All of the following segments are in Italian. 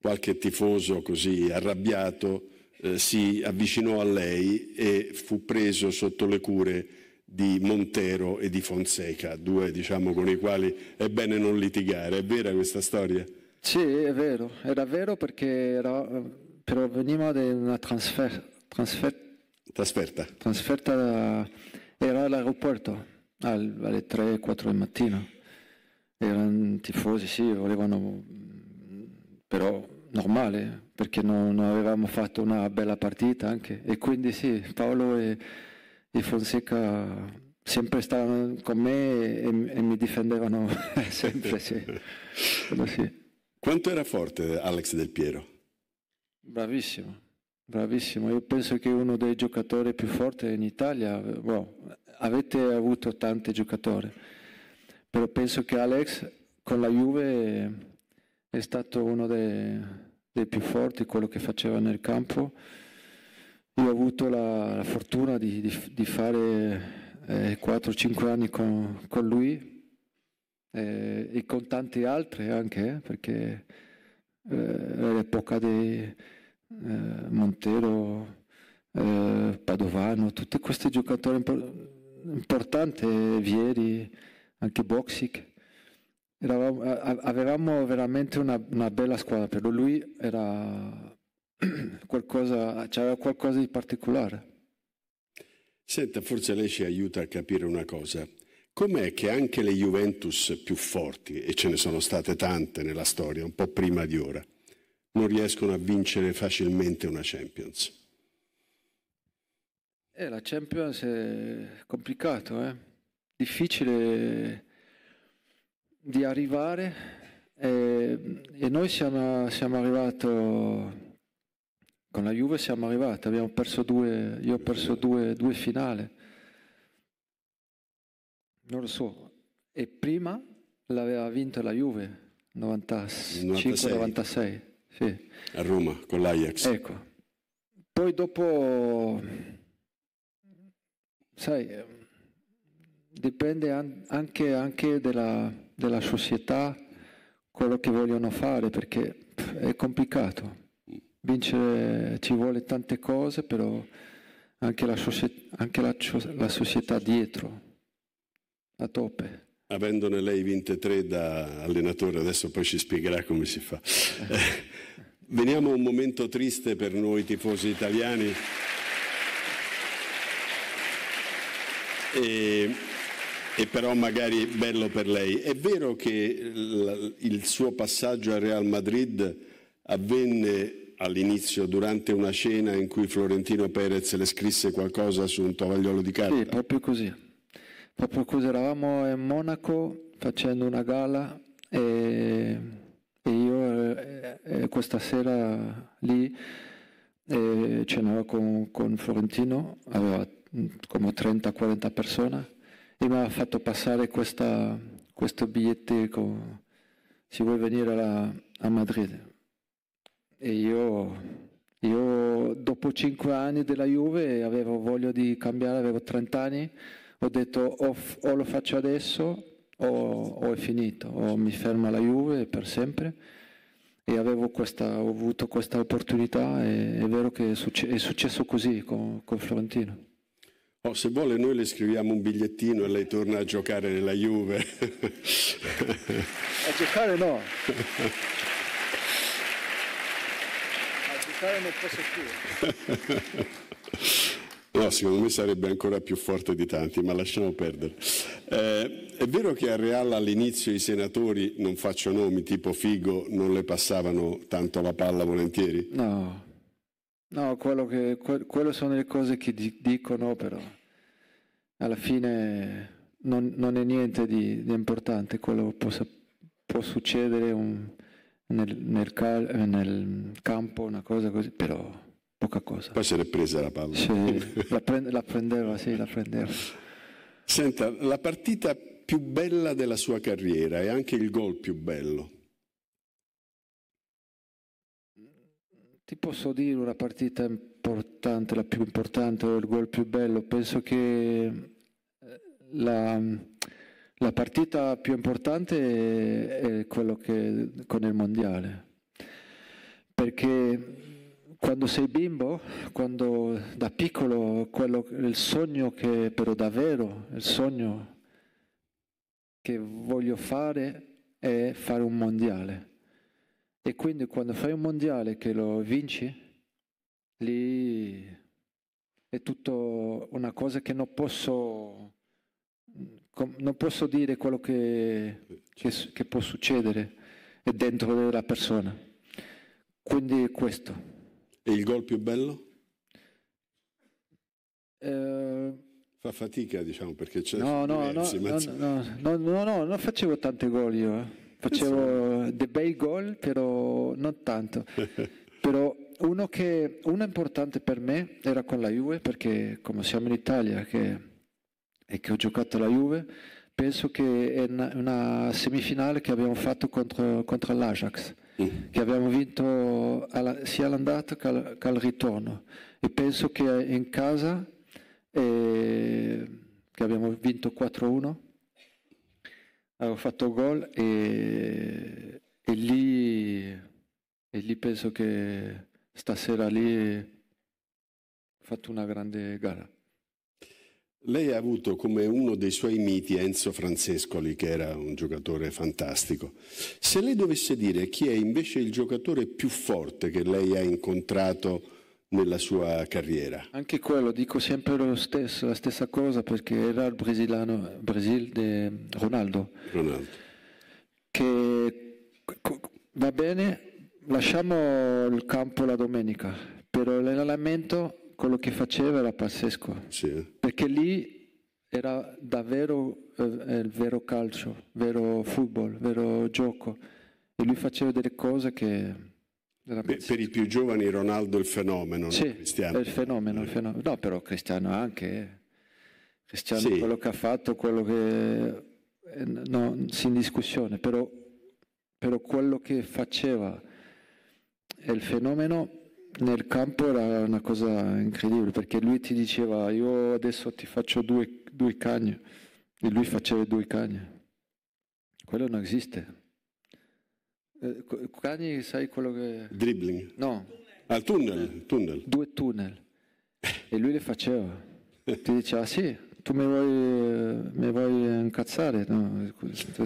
qualche tifoso così arrabbiato si avvicinò a lei e fu preso sotto le cure di Montero e di Fonseca, due diciamo con i quali è bene non litigare. È vera questa storia? Sì, è vero, era vero perché proveniva da una trasferta era all'aeroporto alle 3-4 del mattino. Erano tifosi, sì, volevano, però normale, perché non avevamo fatto una bella partita anche. E quindi sì, Paolo e Fonseca sempre stavano con me e mi difendevano sempre, sì. Sì. Quanto era forte Alex Del Piero? Bravissimo, bravissimo. Io penso che uno dei giocatori più forti in Italia, avete avuto tanti giocatori, però penso che Alex con la Juve è stato uno dei più forti, quello che faceva nel campo. Io ho avuto la fortuna di fare 4-5 anni con lui e con tanti altri anche, perché all'epoca di Montero, Padovano, tutti questi giocatori importanti, Vieri, anche Boxic. Avevamo veramente una bella squadra, però lui era c'era qualcosa di particolare. Senta, forse lei ci aiuta a capire una cosa. Com'è che anche le Juventus più forti, e ce ne sono state tante nella storia, un po' prima di ora, non riescono a vincere facilmente una Champions? La Champions è complicato, difficile di arrivare e noi siamo arrivati, con la Juve siamo arrivati, io ho perso due finali. Non lo so, e prima l'aveva vinto la Juve, 95-96, sì. A Roma, con l'Ajax. Ecco, poi dopo, sai, dipende anche della società, quello che vogliono fare, perché è complicato. Vincere ci vuole tante cose, però anche la società dietro. A toppe. Avendone lei vinte 3 da allenatore, adesso poi ci spiegherà come si fa. Veniamo a un momento triste per noi tifosi italiani. E però magari bello per lei. È vero che il suo passaggio al Real Madrid avvenne all'inizio durante una cena in cui Florentino Perez le scrisse qualcosa su un tovagliolo di carta? Sì, proprio così. Proprio così, eravamo in Monaco facendo una gala e io questa sera lì cenavo con Florentino, aveva come 30-40 persone e mi ha fatto passare questo biglietto, si vuoi venire a Madrid. E io dopo 5 anni della Juve avevo voglia di cambiare, avevo 30 anni. Ho detto o lo faccio adesso o è finito, o mi fermo alla Juve per sempre. E ho avuto questa opportunità e è vero che è successo così con Florentino. Se vuole noi le scriviamo un bigliettino e lei torna a giocare nella Juve. A giocare no. A giocare non posso più. No, secondo me sarebbe ancora più forte di tanti, ma lasciamo perdere. È vero che a Real all'inizio i senatori, non faccio nomi, tipo Figo, non le passavano tanto la palla volentieri? No, quello sono le cose che dicono, però alla fine non è niente di importante, quello può succedere nel campo, una cosa così, però poca cosa. Poi se l'è presa la palla. Sì, la prendeva. Senta, la partita più bella della sua carriera e anche il gol più bello? Ti posso dire una partita importante, la più importante o il gol più bello? Penso che la partita più importante è quello che con il mondiale. perché quando sei bimbo, quando da piccolo, il sogno che però davvero, il sogno che voglio fare è fare un mondiale. E quindi quando fai un mondiale che lo vinci, lì è tutto una cosa che non posso dire quello che può succedere è dentro della persona. Quindi questo. E il gol più bello? Fa fatica, diciamo, perché c'è diversi. Non facevo tanti gol io. Facevo dei bei gol, però non tanto. Però uno importante per me era con la Juve, perché come siamo in Italia e che ho giocato alla Juve, penso che è una semifinale che abbiamo fatto contro l'Ajax, che abbiamo vinto sia all'andata che al ritorno. E penso che in casa, che abbiamo vinto 4-1, avevo fatto gol e lì penso che stasera lì ho fatto una grande gara. Lei ha avuto come uno dei suoi miti Enzo Francescoli, che era un giocatore fantastico. Se lei dovesse dire chi è invece il giocatore più forte che lei ha incontrato nella sua carriera? Anche quello, dico sempre la stessa cosa, perché era il Brasil di Ronaldo. Che va bene, lasciamo il campo la domenica, però l'allenamento, quello che faceva era pazzesco, sì. Perché lì era davvero il vero calcio, vero football, vero gioco, e lui faceva delle cose che... Per i più giovani Ronaldo il fenomeno, sì, no? Cristiano. È il fenomeno. No, però Cristiano anche. Cristiano sì. Quello che ha fatto, quello che... No, sin discussione, però quello che faceva è il fenomeno nel campo era una cosa incredibile, perché lui ti diceva io adesso ti faccio due cagni, e lui faceva 2 cagni. Quello non esiste. Cagni, sai quello che... Dribbling? No. Al tunnel. 2 tunnel. E lui le faceva. Ti diceva sì, tu mi vuoi incazzare? No,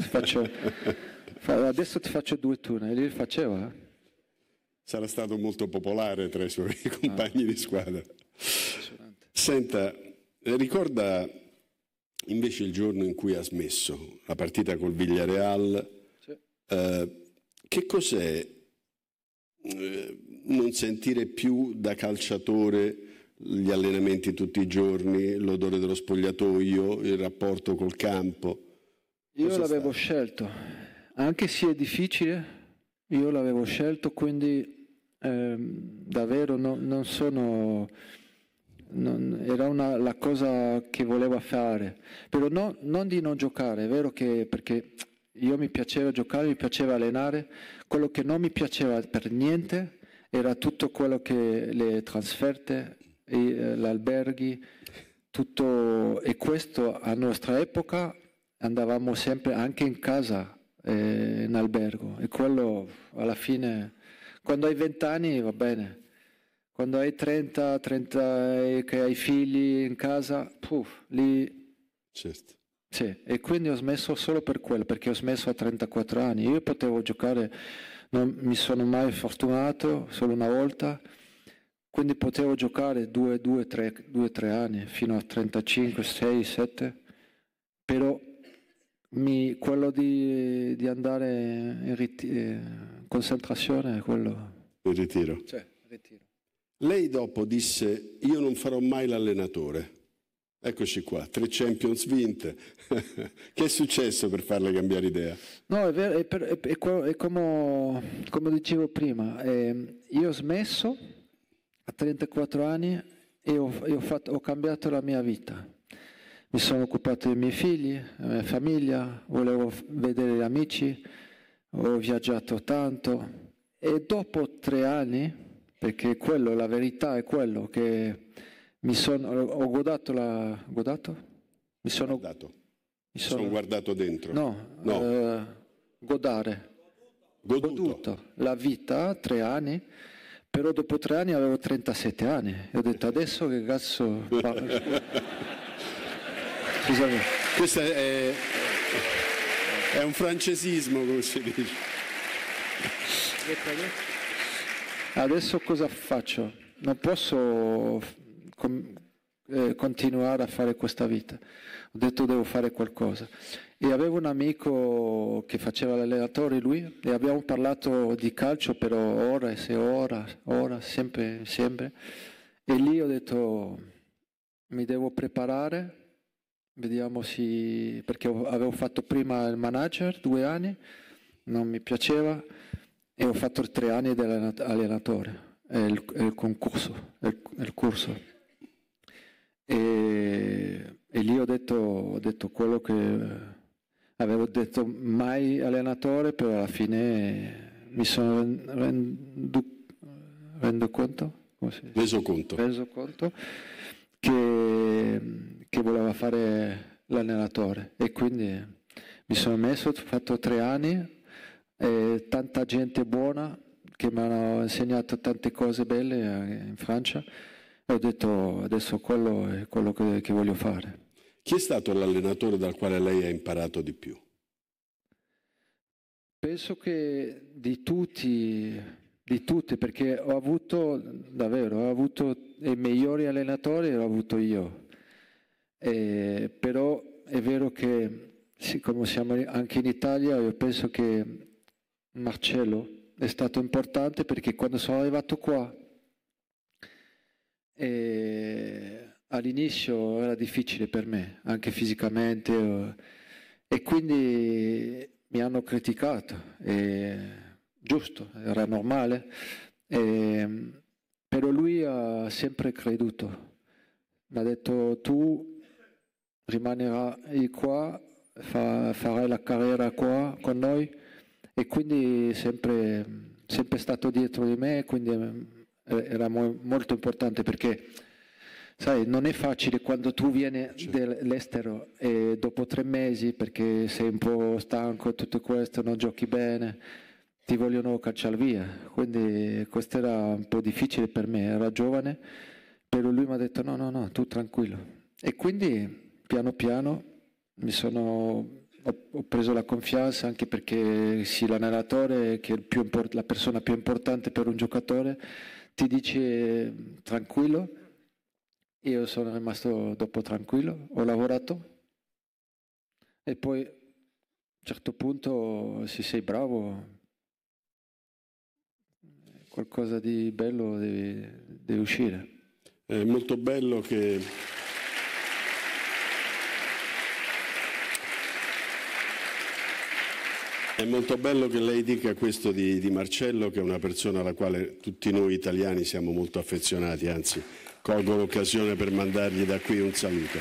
adesso ti faccio 2 tunnel. E lui le faceva. Sarà stato molto popolare tra i suoi compagni di squadra. Senta, ricorda invece il giorno in cui ha smesso la partita col Villarreal. Sì. Che cos'è non sentire più da calciatore gli allenamenti tutti i giorni, l'odore dello spogliatoio, il rapporto col campo? Io l'avevo scelto, anche se è difficile, io l'avevo scelto, quindi davvero non sono... era la cosa che volevo fare, però non di non giocare, è vero che perché io mi piaceva giocare, mi piaceva allenare, quello che non mi piaceva per niente era tutto quello che le trasferte, gli alberghi, tutto, e questo a nostra epoca andavamo sempre anche in casa, in albergo, e quello alla fine, quando hai 20 anni va bene. Quando hai 30 e che hai figli in casa, lì... Certo. Sì, e quindi ho smesso solo per quello, perché ho smesso a 34 anni. Io potevo giocare, non mi sono mai fortunato, solo una volta, quindi potevo giocare 2-3 anni, fino a 35, 6, 7, però quello di andare in concentrazione, quello... Il ritiro. Sì, ritiro. Lei dopo disse, io non farò mai l'allenatore. Eccoci qua, 3 Champions vinte. Che è successo per farle cambiare idea? No, è vero, è come dicevo prima, io ho smesso a 34 anni e ho cambiato la mia vita. Mi sono occupato dei miei figli, della mia famiglia, volevo vedere gli amici, ho viaggiato tanto e dopo 3 anni, perché la verità è quello che ho godato Mi sono guardato dentro. No. Godare. goduto la vita 3 anni, però dopo 3 anni avevo 37 anni e ho detto adesso che cazzo Scusami. Questo è un francesismo, come si dice. Adesso cosa faccio? Non posso continuare a fare questa vita. Ho detto devo fare qualcosa. E avevo un amico che faceva l'allenatore, lui, e abbiamo parlato di calcio per ore, sempre insieme. E lì ho detto mi devo preparare, vediamo se... perché avevo fatto prima il manager 2 anni, non mi piaceva, e ho fatto 3 anni di allenatore, il concorso, il corso. E lì ho detto quello che avevo detto, mai allenatore, però alla fine mi sono reso conto che voleva fare l'allenatore, e quindi mi sono messo, ho fatto 3 anni, e tanta gente buona che mi hanno insegnato tante cose belle in Francia, e ho detto adesso quello è quello che voglio fare. Chi è stato l'allenatore dal quale lei ha imparato di più? Penso che di tutti, perché ho avuto i migliori allenatori, l'ho avuto io. Però è vero che, siccome siamo anche in Italia, io penso che Marcello è stato importante, perché quando sono arrivato qua, all'inizio era difficile per me, anche fisicamente, e quindi mi hanno criticato, giusto, era normale, però lui ha sempre creduto, mi ha detto tu rimanerai qua, farai la carriera qua con noi, e quindi sempre stato dietro di me, quindi era molto importante, perché sai, non è facile quando tu vieni dall'estero e dopo 3 mesi, perché sei un po' stanco e tutto questo, non giochi bene, ti vogliono cacciare via. Quindi questo era un po' difficile per me, era giovane, però lui mi ha detto no, tu tranquillo. E quindi piano piano ho preso la confianza, anche perché sì, l'allenatore, che è la persona più importante per un giocatore, ti dice tranquillo. Io sono rimasto dopo tranquillo, ho lavorato, e poi a un certo punto, se sei bravo, qualcosa di bello deve uscire. È molto bello che... È molto bello che lei dica questo di Marcello, che è una persona alla quale tutti noi italiani siamo molto affezionati, anzi colgo l'occasione per mandargli da qui un saluto.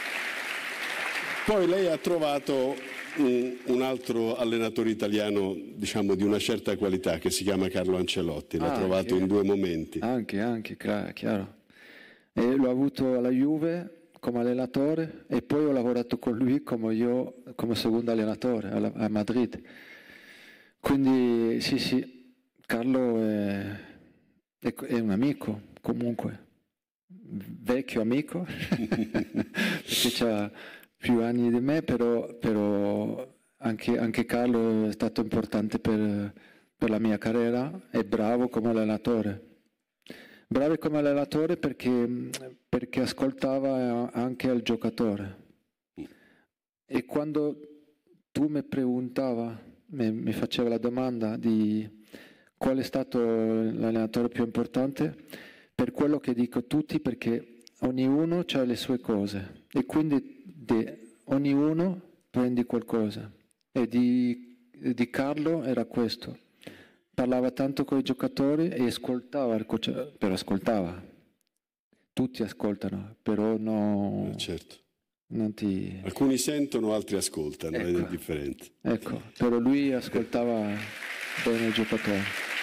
Poi lei ha trovato un altro allenatore italiano, diciamo, di una certa qualità, che si chiama Carlo Ancelotti, l'ha trovato in 2 momenti. Anche, chiaro. E l'ho avuto alla Juve come allenatore, e poi ho lavorato con lui come secondo allenatore a Madrid. Quindi sì, Carlo è un amico, comunque, vecchio amico, perché ha più anni di me, però anche Carlo è stato importante per la mia carriera, è bravo come allenatore. Bravo come allenatore perché ascoltava anche il giocatore. E quando tu mi faceva la domanda di qual è stato l'allenatore più importante, per quello che dico tutti, perché ognuno ha le sue cose, e quindi ognuno prendi qualcosa. E di Carlo era questo. Parlava tanto con i giocatori e ascoltava il coach, però ascoltava. Tutti ascoltano, però no, certo. Non ti... Alcuni sentono, altri ascoltano, ecco, è differente. Ecco, però lui ascoltava bene i giocatori.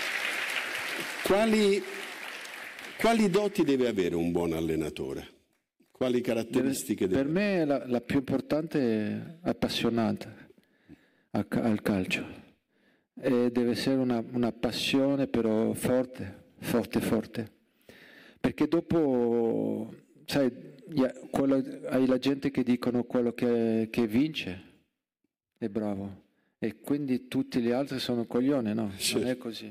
Quali doti deve avere un buon allenatore? Quali caratteristiche deve avere? Per me la più importante è appassionata al calcio. e deve essere una passione però forte, forte, forte. Perché dopo, sai, hai la gente che dicono quello che vince è bravo e quindi tutti gli altri sono coglioni, no? Certo. Non è così.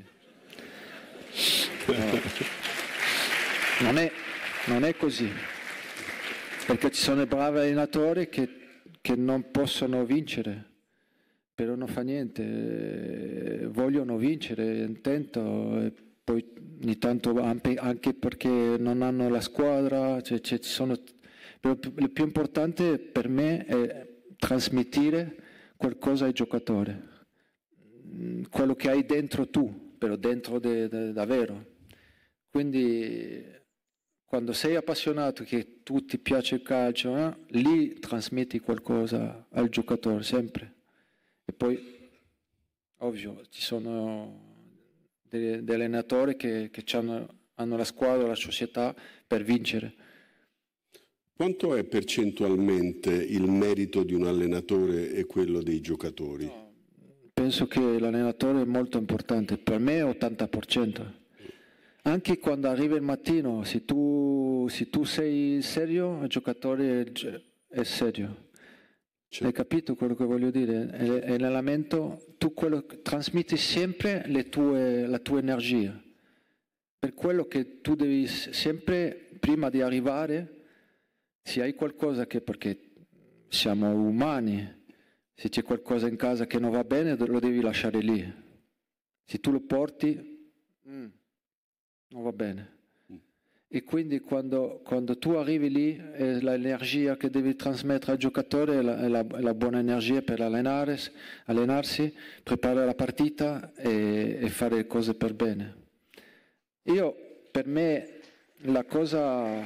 No. Non è così. Perché ci sono bravi allenatori che non possono vincere, però non fa niente, vogliono vincere, intento, e poi ogni tanto anche perché non hanno la squadra, ci sono. Però il più importante per me è trasmettere qualcosa ai giocatori, quello che hai dentro tu, però dentro davvero. Quindi quando sei appassionato, che tu ti piace il calcio, lì trasmetti qualcosa al giocatore, sempre. E poi, ovvio, ci sono degli allenatori che hanno la squadra, la società per vincere. Quanto è percentualmente il merito di un allenatore e quello dei giocatori? No, penso che l'allenatore è molto importante, per me è 80%. Anche quando arriva il mattino, se tu sei serio, il giocatore è serio. Hai capito quello che voglio dire? E nell'allenamento tu trasmetti sempre la tua energia. Per quello che tu devi sempre, prima di arrivare, se hai qualcosa perché siamo umani, se c'è qualcosa in casa che non va bene, lo devi lasciare lì. Se tu lo porti, non va bene. E quindi quando tu arrivi lì, l'energia che devi trasmettere al giocatore è la buona energia per allenarsi, preparare la partita e fare le cose per bene. Per me, la cosa.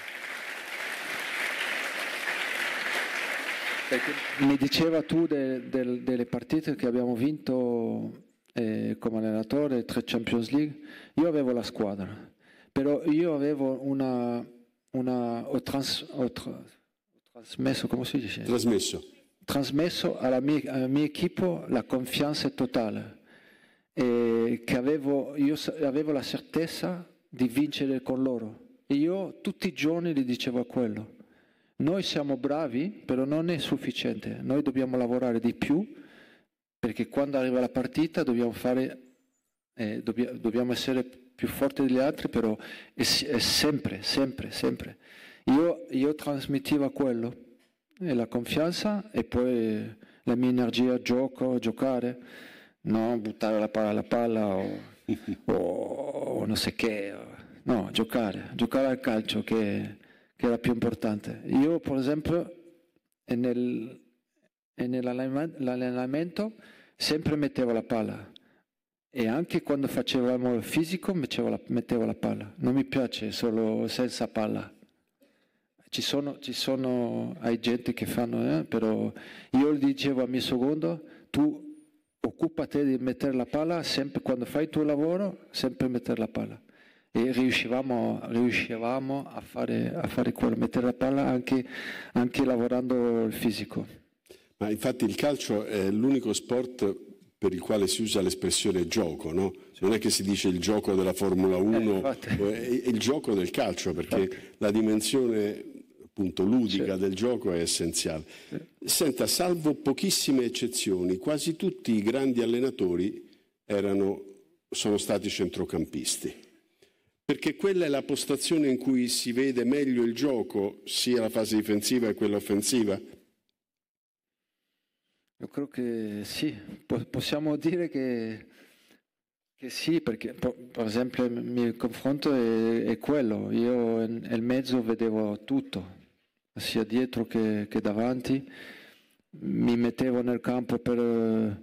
Perché mi diceva tu delle partite che abbiamo vinto come allenatore, 3 Champions League, io avevo la squadra, però io avevo ho trasmesso, come si dice? Trasmesso alla mia equipe la confianza totale, e che io avevo la certezza di vincere con loro. E io tutti i giorni gli dicevo quello. Noi siamo bravi, però non è sufficiente. Noi dobbiamo lavorare di più, perché quando arriva la partita dobbiamo essere più forti degli altri, però è sempre, sempre, sempre. Io trasmettevo quello, e la confianza e poi la mia energia, giocare, non buttare la palla o non so che, no, giocare al calcio che è la più importante. Io, per esempio, nell'allenamento sempre mettevo la palla, e anche quando facevamo il fisico mettevo la palla. Non mi piace solo senza palla. Ci sono hai gente che fanno, però io gli dicevo a mio secondo, tu occupati di mettere la palla, sempre quando fai il tuo lavoro, sempre mettere la palla. E riuscivamo a fare quello, mettere la palla anche lavorando il fisico. Ma infatti il calcio è l'unico sport per il quale si usa l'espressione gioco, no? Non è che si dice il gioco della Formula 1, è il gioco del calcio, perché la dimensione appunto ludica del gioco è essenziale. Senta, salvo pochissime eccezioni, quasi tutti i grandi allenatori sono stati centrocampisti. Perché quella è la postazione in cui si vede meglio il gioco, sia la fase difensiva che quella offensiva? Io credo che sì, possiamo dire che sì, perché per esempio il mio confronto è quello. Io nel mezzo vedevo tutto, sia dietro che davanti. Mi mettevo nel campo per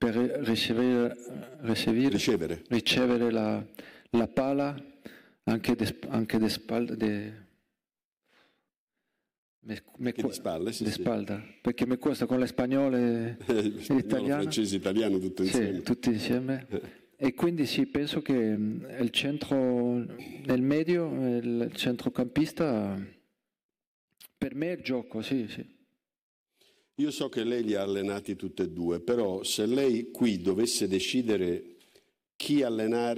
ricevere la palla, anche di spalla, di spalle, sì, spalla, perché mi costa con l'espagnolo e l'italiano, francese, italiano, tutto insieme. Sì, tutti insieme. E quindi sì, penso che il centro, nel medio, il centrocampista, per me è il gioco, sì. Io so che lei li ha allenati tutti e due, però se lei qui dovesse decidere chi allenare